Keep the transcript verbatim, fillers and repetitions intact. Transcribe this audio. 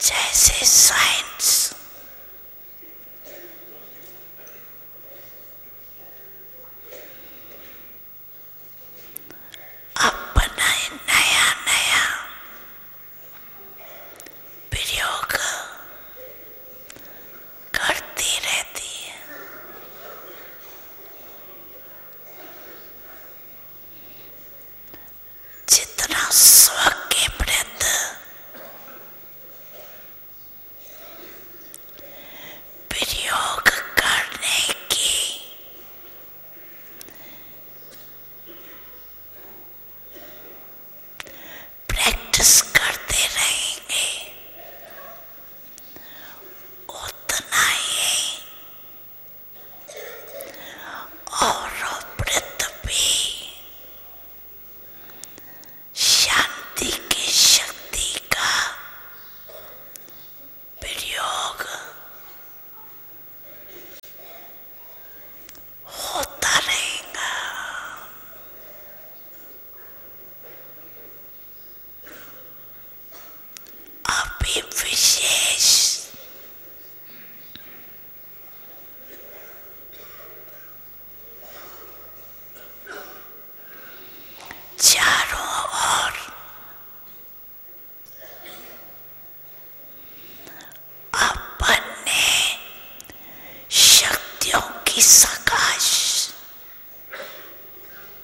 जैसे साइंस अपना नया नया प्रयोग करती रहती है। जितना स्व के प्रति प्रयोग करने की प्रैक्टिस करते रहेंगे, उतना ही और पृथ्वी शांति की शक्ति का प्रयोग होता रहेगा। अभी विशेष चारों ओर अपने शक्तियों की